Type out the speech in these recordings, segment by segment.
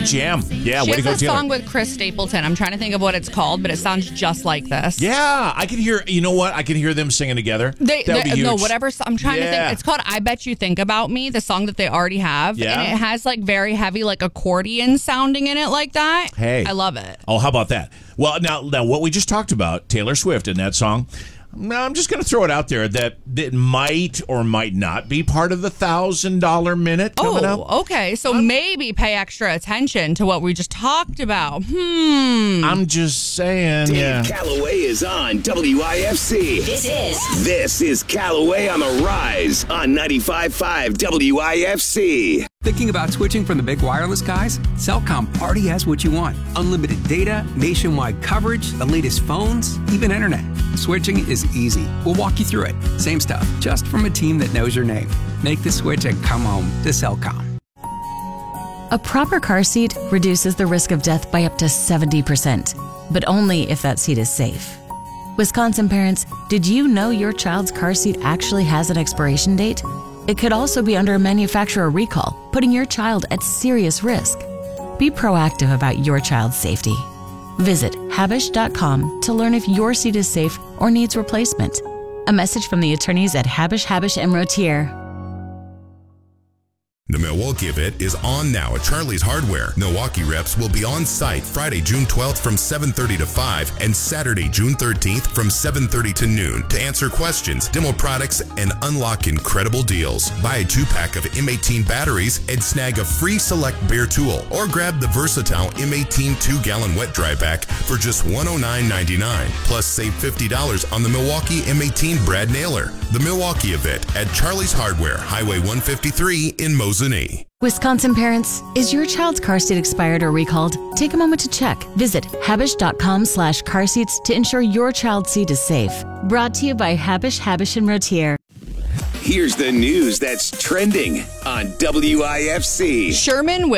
jam. Yeah, She way to go, has a Taylor. song with Chris Stapleton. I'm trying to think of what it's called, but it sounds just like this. Yeah, I can hear, you know what? I can hear them singing together. That would be huge. No, whatever. I'm trying to think. It's called I Bet You Think About Me, the song that they already have. Yeah. And it has like very heavy like accordion sounding in it like that. Hey. I love it. Oh, how about that? Well, now what we just talked about, Taylor Swift in that song, I'm just going to throw it out there that it might or might not be part of the $1,000 minute coming up. Oh, okay. So maybe pay extra attention to what we just talked about. I'm just saying. Dave Calloway is on WIFC. This is Calloway on the Rise on 95.5 WIFC. Thinking about switching from the big wireless guys? Cellcom already has what you want. Unlimited data, nationwide coverage, the latest phones, even internet. Switching is easy. We'll walk you through it. Same stuff, just from a team that knows your name. Make the switch and come home to Cellcom. A proper car seat reduces the risk of death by up to 70%, but only if that seat is safe. Wisconsin parents, did you know your child's car seat actually has an expiration date? It could also be under a manufacturer recall, putting your child at serious risk. Be proactive about your child's safety. Visit Habish.com to learn if your seat is safe or needs replacement. A message from the attorneys at Habish, & Rotier. The Milwaukee event is on now at Charlie's Hardware. Milwaukee reps will be on site Friday, June 12th from 7:30 to 5 and Saturday, June 13th from 7:30 to noon to answer questions, demo products, and unlock incredible deals. Buy a 2-pack of M18 batteries and snag a free Select Bear tool, or grab the versatile M18 2-gallon wet dry pack for just $109.99. Plus save $50 on the Milwaukee M18 Brad Nailer. The Milwaukee event at Charlie's Hardware, Highway 153 in Mosinee. Wisconsin parents, is your child's car seat expired or recalled? Take a moment to check. Visit Habish.com/car seats to ensure your child's seat is safe. Brought to you by Habish, & Rotier. Here's the news that's trending on WIFC. Sherwin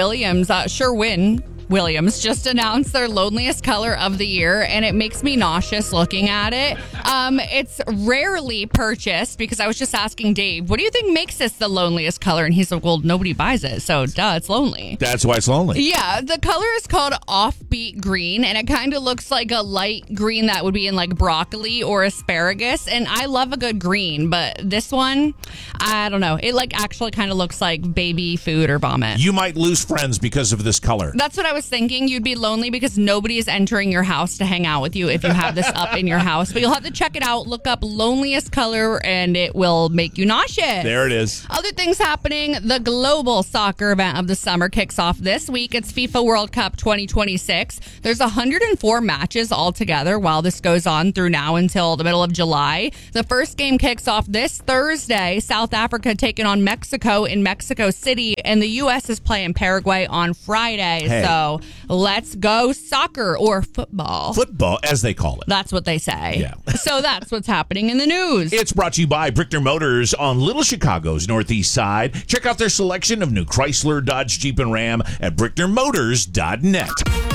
Williams just announced their loneliest color of the year, and it makes me nauseous looking at it. It's rarely purchased because I was just asking Dave, what do you think makes this the loneliest color? And he's like, well, nobody buys it, so duh, it's lonely. That's why it's lonely. Yeah, the color is called offbeat green, and it kind of looks like a light green that would be in like broccoli or asparagus, and I love a good green, but this one, I don't know. It like actually kind of looks like baby food or vomit. You might lose friends because of this color. That's what I was thinking. You'd be lonely because nobody is entering your house to hang out with you if you have this up in your house. But you'll have to check it out. Look up loneliest color and it will make you nauseous. There it is. Other things happening. The global soccer event of the summer kicks off this week. It's FIFA World Cup 2026. There's 104 matches altogether while this goes on through now until the middle of July. The first game kicks off this Thursday. South Africa taking on Mexico in Mexico City, and the U.S. is playing Paraguay on Friday. Hey. So let's go soccer or football. Football, as they call it. That's what they say. Yeah. So that's what's happening in the news. It's brought to you by Brickner Motors on Little Chicago's Northeast Side. Check out their selection of new Chrysler, Dodge, Jeep, and Ram at BricknerMotors.net.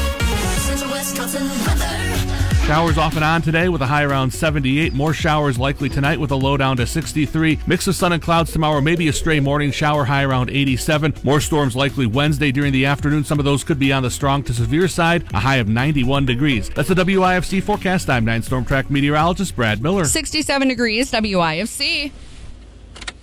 Showers off and on today with a high around 78. More showers likely tonight with a low down to 63. Mix of sun and clouds tomorrow. Maybe a stray morning shower, high around 87. More storms likely Wednesday during the afternoon. Some of those could be on the strong to severe side. A high of 91 degrees. That's the WIFC forecast. I'm 9 Storm Track meteorologist Brad Miller. 67 degrees, WIFC.